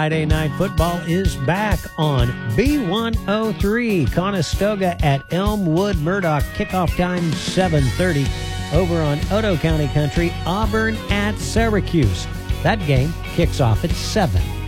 Friday Night Football is back on B103. Conestoga at Elmwood Murdoch. Kickoff time 7:30. Over on Otoe County Country, Auburn at Syracuse. That game kicks off at 7.